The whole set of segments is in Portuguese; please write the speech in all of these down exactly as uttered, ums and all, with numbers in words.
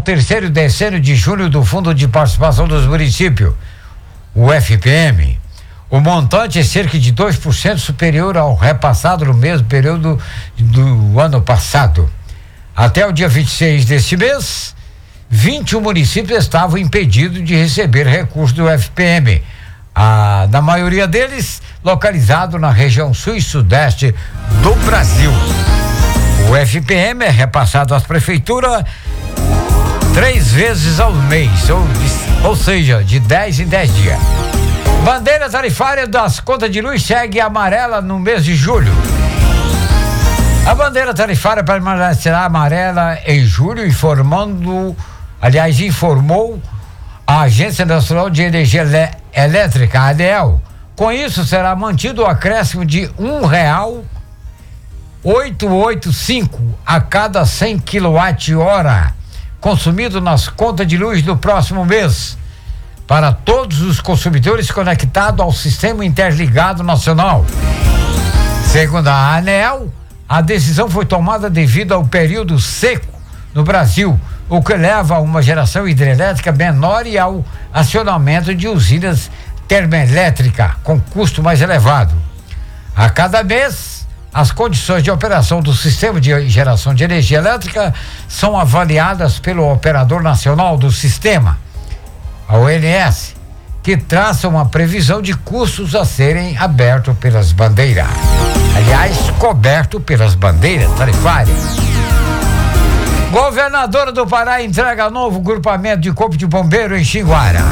terceiro decênio de julho do Fundo de Participação dos Municípios, o F P M. O montante é cerca de dois por cento superior ao repassado no mesmo período do ano passado. Até o dia vinte e seis deste mês, vinte e um municípios estavam impedidos de receber recursos do F P M. A, na maioria deles, localizado na região sul e sudeste do Brasil. O F P M é repassado às prefeituras três vezes ao mês, ou, ou seja, de dez em dez dias. Bandeira tarifária das contas de luz segue amarela no mês de julho. A bandeira tarifária permanecerá amarela em julho, informando, aliás, informou a Agência Nacional de Energia Elé- Elétrica, a ANEEL. Com isso, será mantido o acréscimo de um real oitocentos e oitenta e cinco a cada cem quilowatt-hora consumido nas contas de luz do próximo mês, para todos os consumidores conectados ao Sistema Interligado Nacional. Segundo a ANEEL, a decisão foi tomada devido ao período seco no Brasil, o que leva a uma geração hidrelétrica menor e ao acionamento de usinas termoelétricas com custo mais elevado. A cada mês, as condições de operação do sistema de geração de energia elétrica são avaliadas pelo Operador Nacional do Sistema, a O N S, que traça uma previsão de custos a serem abertos pelas bandeiras. Aliás, coberto pelas bandeiras tarifárias. Governadora do Pará entrega novo grupamento de Corpo de Bombeiro em Xinguara.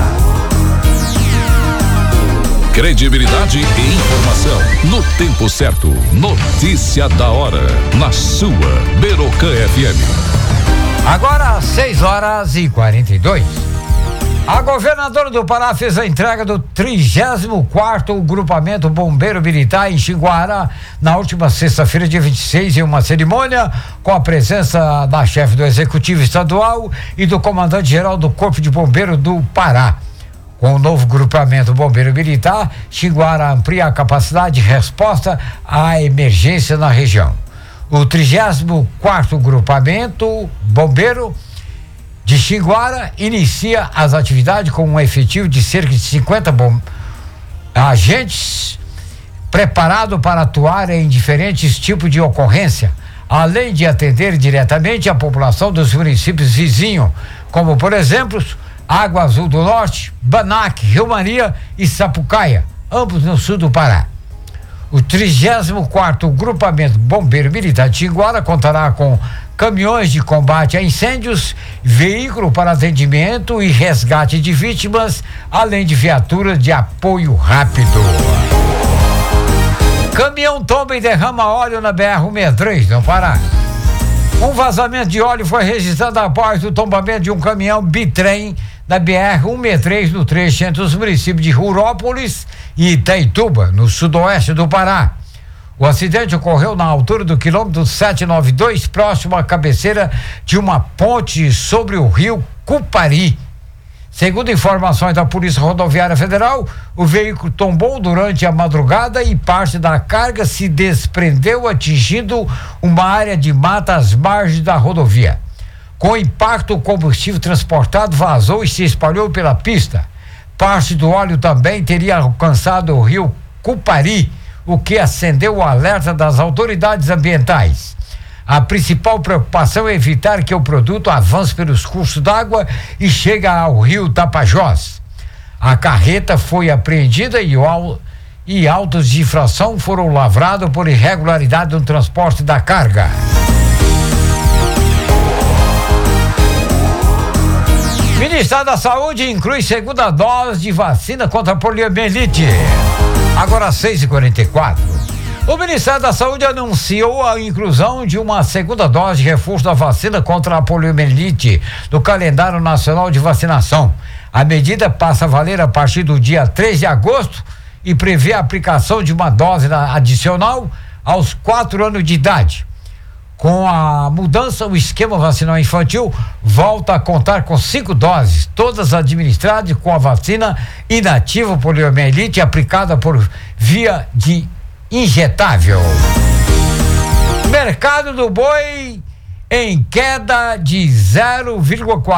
Credibilidade e informação no tempo certo. Notícia da hora na sua Berocan F M. Agora, seis horas e quarenta e dois. A governadora do Pará fez a entrega do trigésimo quarto grupamento bombeiro militar em Xinguara na última sexta-feira, dia vinte e seis, em uma cerimônia com a presença da chefe do Executivo Estadual e do comandante-geral do Corpo de Bombeiro do Pará. Com o novo grupamento bombeiro militar, Xinguara amplia a capacidade de resposta à emergência na região. O trigésimo quarto grupamento bombeiro de Xinguara inicia as atividades com um efetivo de cerca de cinquenta bom... agentes preparados para atuar em diferentes tipos de ocorrência, além de atender diretamente a população dos municípios vizinhos, como, por exemplo, Água Azul do Norte, Banac, Rio Maria e Sapucaia, ambos no sul do Pará. O trigésimo quarto grupamento bombeiro militar de Xinguara contará com caminhões de combate a incêndios, veículo para atendimento e resgate de vítimas, além de viaturas de apoio rápido. Caminhão tomba e derrama óleo na B R cento e sessenta e três, no Pará. Um vazamento de óleo foi registrado após o tombamento de um caminhão bitrem da B R cento e sessenta e três no trecho entre os municípios de Rurópolis e Itaituba, no sudoeste do Pará. O acidente ocorreu na altura do quilômetro setecentos e noventa e dois, próximo à cabeceira de uma ponte sobre o rio Cupari. Segundo informações da Polícia Rodoviária Federal, o veículo tombou durante a madrugada e parte da carga se desprendeu, atingindo uma área de mata às margens da rodovia. Com o impacto, o combustível transportado vazou e se espalhou pela pista. Parte do óleo também teria alcançado o rio Cupari, o que acendeu o alerta das autoridades ambientais. A principal preocupação é evitar que o produto avance pelos cursos d'água e chegue ao rio Tapajós. A carreta foi apreendida e, o, e autos de infração foram lavrados por irregularidade no transporte da carga. Ministério da Saúde inclui segunda dose de vacina contra a poliomielite. Agora seis e quarenta e quatro. O Ministério da Saúde anunciou a inclusão de uma segunda dose de reforço da vacina contra a poliomielite no calendário nacional de vacinação. A medida passa a valer a partir do dia três de agosto e prevê a aplicação de uma dose adicional aos quatro anos de idade. Com a mudança, o esquema vacinal infantil volta a contar com cinco doses, todas administradas com a vacina inativa poliomielite aplicada por via de injetável. Mercado do boi em queda de zero vírgula quatro